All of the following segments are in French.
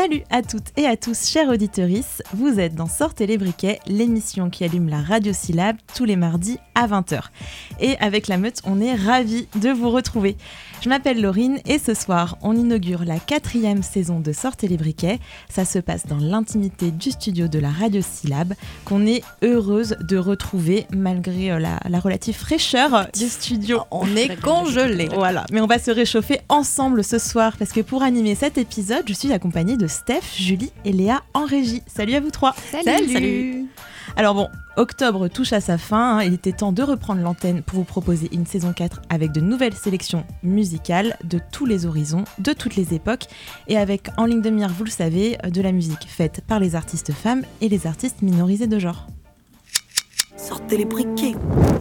Salut à toutes et à tous, chers auditorices, vous êtes dans Sortez les briquets, l'émission qui allume la radiosyllabe tous les mardis à 20h. Et avec la meute, on est ravis de vous retrouver. Je m'appelle Laurine et ce soir, on inaugure la 4e saison de Sortez les briquets. Ça se passe dans l'intimité du studio de la radiosyllabe qu'on est heureuse de retrouver malgré la relative fraîcheur du studio. On est congelés. Voilà, mais on va se réchauffer ensemble ce soir parce que pour animer cet épisode, je suis accompagnée de Steph, Julie et Léa en régie. Salut à vous trois. Salut. Alors bon, octobre touche à sa fin, il était temps de reprendre l'antenne pour vous proposer une saison 4 avec de nouvelles sélections musicales de tous les horizons, de toutes les époques et avec en ligne de mire, vous le savez, de la musique faite par les artistes femmes et les artistes minorisés de genre. Sortez les briquets.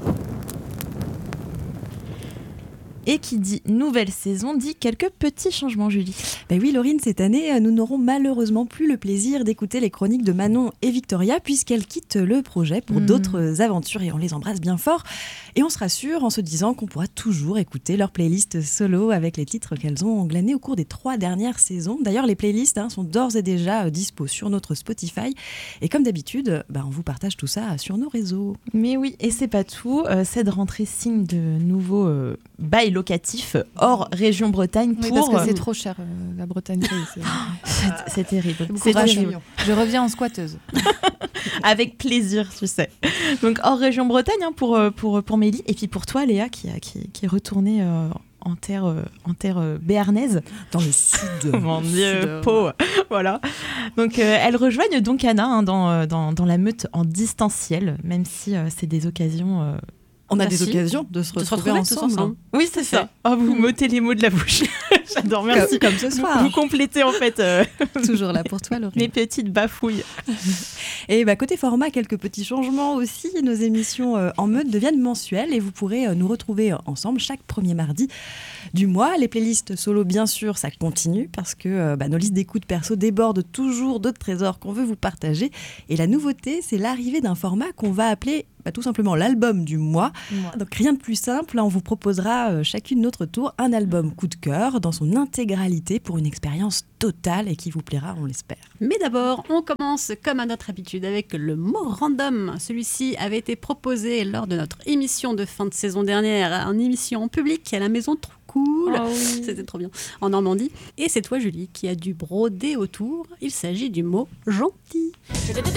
Et qui dit nouvelle saison dit quelques petits changements, Julie. Ben oui, Laurine, cette année, nous n'aurons malheureusement plus le plaisir d'écouter les chroniques de Manon et Victoria puisqu'elles quittent le projet pour d'autres aventures et on les embrasse bien fort. Et on se rassure en se disant qu'on pourra toujours écouter leur playlist solo avec les titres qu'elles ont glanés au cours des 3 dernières saisons. D'ailleurs, les playlists sont d'ores et déjà dispo sur notre Spotify. Et comme d'habitude, on vous partage tout ça sur nos réseaux. Mais oui, et c'est pas tout. Cette rentrée signe de nouveaux bails locatifs hors région Bretagne pour... Oui, parce que c'est trop cher, la Bretagne. C'est terrible. C'est terrible. Je reviens en squatteuse. Avec plaisir, tu sais. Donc hors région Bretagne pour Mélie. Et puis pour toi, Léa, qui est retournée en terre béarnaise. Dans le sud. Mon Dieu, Pau. Voilà. Donc elles rejoignent donc Anna dans la meute en distanciel, même si c'est des occasions... On a des occasions de se retrouver ensemble. Oui, c'est ça. Oh, vous m'ôtez les mots de la bouche. J'adore, merci. Comme ce soir. Vous complétez en fait toujours là pour toi, Laurine. Mes petites bafouilles. Et côté format, quelques petits changements aussi. Nos émissions en meute deviennent mensuelles et vous pourrez nous retrouver ensemble chaque premier mardi du mois. Les playlists solo, bien sûr, ça continue parce que nos listes d'écoute perso débordent toujours d'autres trésors qu'on veut vous partager. Et la nouveauté, c'est l'arrivée d'un format qu'on va appeler tout simplement l'album du mois. Donc rien de plus simple, on vous proposera chacune notre tour un album coup de cœur dans son intégralité pour une expérience totale et qui vous plaira, on l'espère. Mais d'abord, on commence comme à notre habitude avec le mot random. Celui-ci avait été proposé lors de notre émission de fin de saison dernière, en émission en public à la maison Trop Cool. Oh oui. C'était trop bien. En Normandie. Et c'est toi, Julie, qui a dû broder autour. Il s'agit du mot gentil.